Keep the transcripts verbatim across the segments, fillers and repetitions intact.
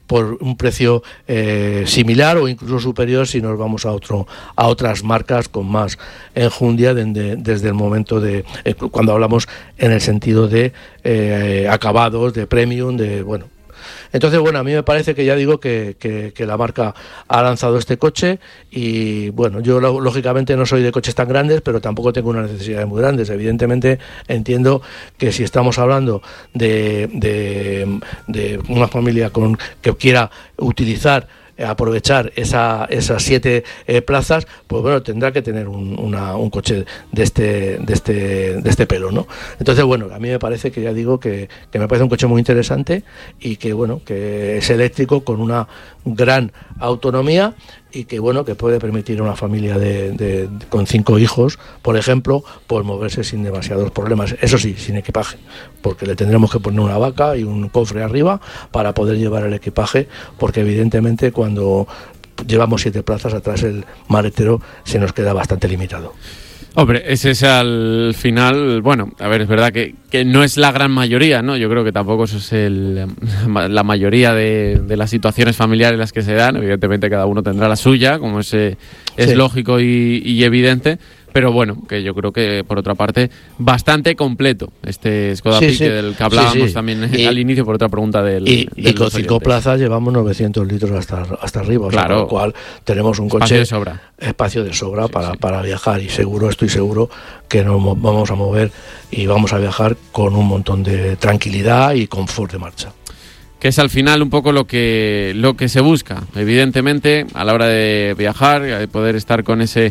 por un precio eh, similar o incluso superior si nos vamos a otro a otras marcas con más enjundia de, desde el momento de eh, cuando hablamos en el sentido de eh, acabados, de premium, de bueno. Entonces, bueno, a mí me parece que ya digo que, que, que la marca ha lanzado este coche y, bueno, yo lógicamente no soy de coches tan grandes, pero tampoco tengo unas necesidades muy grandes. Evidentemente entiendo que si estamos hablando de, de, de una familia con que quiera utilizar aprovechar esa, esas siete eh, plazas, pues bueno, tendrá que tener un, una, un coche de este, de este, de este pelo, ¿no? Entonces, bueno, a mí me parece que ya digo que, que me parece un coche muy interesante y que bueno, que es eléctrico con una gran autonomía y que bueno, que puede permitir a una familia de, de, de con cinco hijos, por ejemplo, pues moverse sin demasiados problemas, eso sí, sin equipaje, porque le tendremos que poner una vaca y un cofre arriba para poder llevar el equipaje, porque evidentemente cuando llevamos siete plazas atrás el maletero se nos queda bastante limitado. Hombre, ese es al final, bueno, a ver, es verdad que, que no es la gran mayoría, ¿no? Yo creo que tampoco eso es el, la mayoría de, de las situaciones familiares en las que se dan. Evidentemente cada uno tendrá la suya, como es, es sí. lógico y, y evidente. Pero bueno, que yo creo que por otra parte bastante completo este Skoda sí, Pique sí. del que hablábamos sí, sí. también y, al inicio por otra pregunta del y, del y con cinco plazas llevamos novecientos litros hasta, hasta arriba, claro. O sea, con lo cual tenemos un espacio coche de sobra. espacio de sobra sí, para, sí. para viajar y seguro, estoy seguro que nos vamos a mover y vamos a viajar con un montón de tranquilidad y confort de marcha. Que es al final un poco lo que, lo que se busca, evidentemente, a la hora de viajar, de poder estar con ese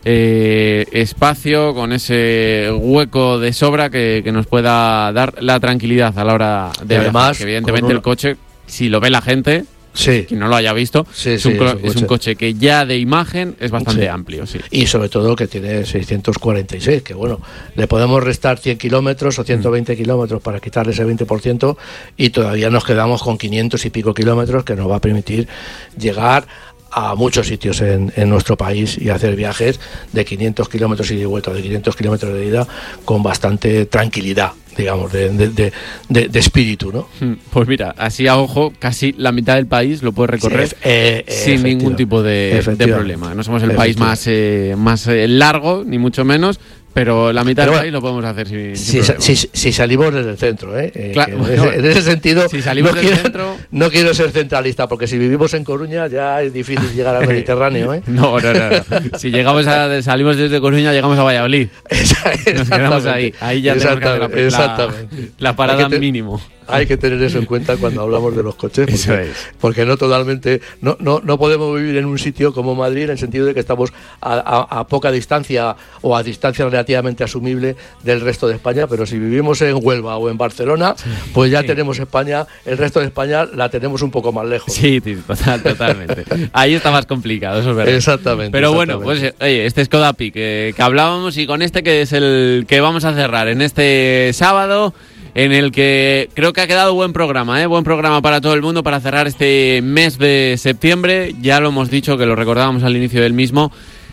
Eh, espacio, con ese hueco de sobra que, que nos pueda dar la tranquilidad a la hora de además, viajar. Que evidentemente una... el coche, si lo ve la gente, sí. quien no lo haya visto, sí, es, sí, un co- es, un es un coche que ya de imagen es bastante sí. amplio. Sí. Y sobre todo que tiene seiscientos cuarenta y seis, que bueno, le podemos restar cien kilómetros o ciento veinte mm. kilómetros para quitarle ese veinte por ciento y todavía nos quedamos con quinientos y pico kilómetros que nos va a permitir llegar a muchos sitios en, en nuestro país y hacer viajes de quinientos kilómetros ida y vuelta, de quinientos kilómetros de ida con bastante tranquilidad, digamos, de, de, de, de, de espíritu, ¿no? Pues mira, así a ojo, casi la mitad del país lo puede recorrer sí, eh, sin ningún tipo de, de problema. No somos el país más, eh, más eh, largo, ni mucho menos, pero la mitad del país lo podemos hacer sin, si, sin si, si salimos desde el centro, ¿eh? eh claro, en, bueno, ese, en ese sentido, si salimos no, del quiero, centro... no quiero ser centralista, porque si vivimos en Coruña ya es difícil llegar al Mediterráneo, ¿eh? No, no, no, no. Si llegamos a, salimos desde Coruña, llegamos a Valladolid. Nos quedamos ahí. Ahí ya tenemos que hacer la, la, la parada te, mínimo. Hay que tener eso en cuenta cuando hablamos de los coches, porque, eso es. porque no totalmente, no, no, no podemos vivir en un sitio como Madrid en el sentido de que estamos a, a, a poca distancia o a distancia relativamente asumible del resto de España, pero si vivimos en Huelva o en Barcelona, pues ya sí. tenemos España, el resto de España la tenemos un poco más lejos. Sí, total, totalmente. Ahí está más complicado, eso es verdad. Exactamente. Pero exactamente. bueno, pues oye, este Skoda Pique que, que hablábamos y con este que es el que vamos a cerrar en este sábado, en el que creo que ha quedado buen programa, ¿eh? Buen programa para todo el mundo para cerrar este mes de septiembre. Ya lo hemos dicho, que lo recordábamos al inicio del mismo,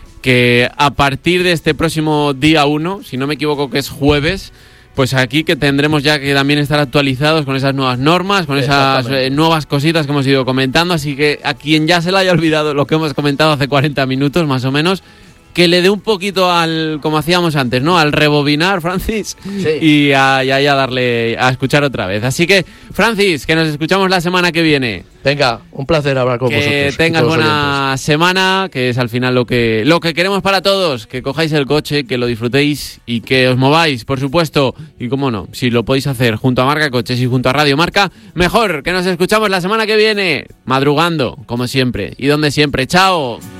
que a partir de este próximo día uno, si no me equivoco que es jueves, pues aquí que tendremos ya que también estar actualizados con esas nuevas normas, con esas eh, nuevas cositas que hemos ido comentando. Así que a quien ya se le haya olvidado lo que hemos comentado hace cuarenta minutos más o menos, que le dé un poquito al, como hacíamos antes, ¿no? Al rebobinar, Francis, sí. y a, y a darle a escuchar otra vez. Así que, Francis, que nos escuchamos la semana que viene. Venga, un placer hablar con que vosotros. Que tengas buena oyentes. semana, que es al final lo que, lo que queremos para todos, que cojáis el coche, que lo disfrutéis y que os mováis, por supuesto. Y cómo no, si lo podéis hacer junto a Marca Coches y junto a Radio Marca, mejor, que nos escuchamos la semana que viene, madrugando, como siempre, y donde siempre. ¡Chao!